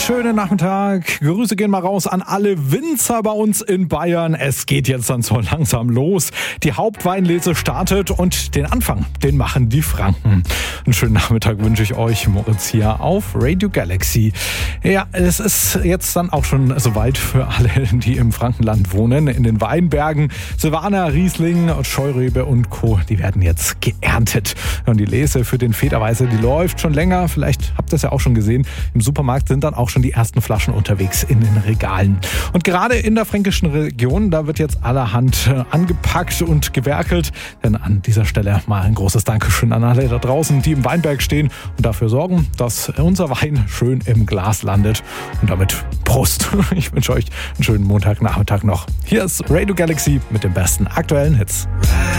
schönen Nachmittag. Grüße gehen mal raus an alle Winzer bei uns in Bayern. Es geht jetzt dann so langsam los. Die Hauptweinlese startet und den Anfang, den machen die Franken. Einen schönen Nachmittag wünsche ich euch, Moritz hier auf Radio Galaxy. Ja, es ist jetzt dann auch schon soweit für alle, die im Frankenland wohnen. In den Weinbergen Silvaner, Riesling, Scheurebe und Co., die werden jetzt geerntet. Und die Lese für den Federweißer, die läuft schon länger. Vielleicht habt ihr es ja auch schon gesehen. Im Supermarkt sind dann auch schon die ersten Flaschen unterwegs in den Regalen. Und gerade in der fränkischen Region, da wird jetzt allerhand angepackt und gewerkelt. Denn an dieser Stelle mal ein großes Dankeschön an alle da draußen, die im Weinberg stehen und dafür sorgen, dass unser Wein schön im Glas landet. Und damit Prost. Ich wünsche euch einen schönen Montagnachmittag noch. Hier ist Radio Galaxy mit den besten aktuellen Hits.